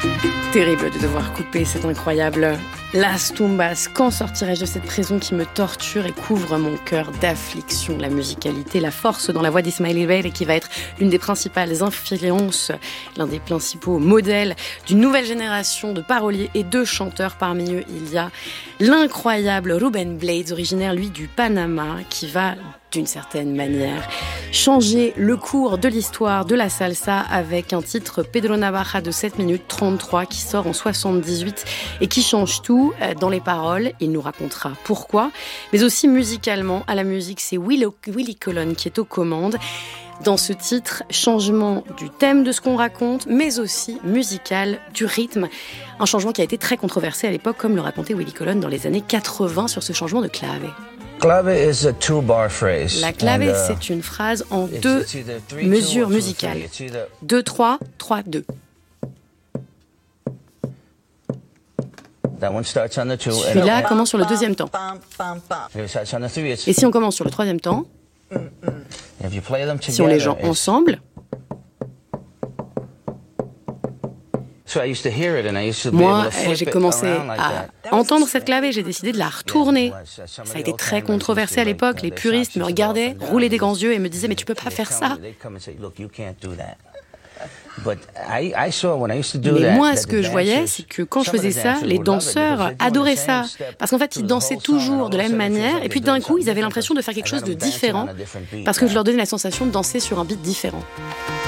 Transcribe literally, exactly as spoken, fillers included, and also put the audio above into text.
Terrible de devoir couper, c'est incroyable. Las Tumbas, quand sortirai-je de cette prison qui me torture et couvre mon cœur d'affliction? La musicalité, la force dans la voix d'Ismaël Ebeir, qui va être l'une des principales influences, l'un des principaux modèles d'une nouvelle génération de paroliers et de chanteurs. Parmi eux, il y a l'incroyable Ruben Blades, originaire, lui, du Panama, qui va, d'une certaine manière, changer le cours de l'histoire de la salsa avec un titre Pedro Navaja de sept minutes trente-trois qui sort en soixante-dix-huit et qui change tout dans les paroles. Il nous racontera pourquoi, mais aussi musicalement. À la musique, c'est Willow, Willie Colon qui est aux commandes. Dans ce titre, changement du thème de ce qu'on raconte, mais aussi musical, du rythme. Un changement qui a été très controversé à l'époque, comme le racontait Willie Colon dans les années quatre-vingts sur ce changement de clave. Clave is a two-bar phrase. La clave, and, uh, c'est une phrase en deux mesures musicales. deux trois, trois deux. Celui-là commence sur le deuxième temps. Et si on commence sur le troisième temps, si on les joue ensemble, moi, j'ai commencé à entendre cette clave et j'ai décidé de la retourner. Ça a été très controversé à l'époque. Les puristes me regardaient, roulaient des grands yeux et me disaient « Mais tu peux pas faire ça !» Mais moi, ce que je voyais, c'est que quand je faisais ça, les danseurs adoraient ça. Parce qu'en fait, ils dansaient toujours de la même manière. Et puis d'un coup, ils avaient l'impression de faire quelque chose de différent. Parce que je leur donnais la sensation de danser sur un beat différent.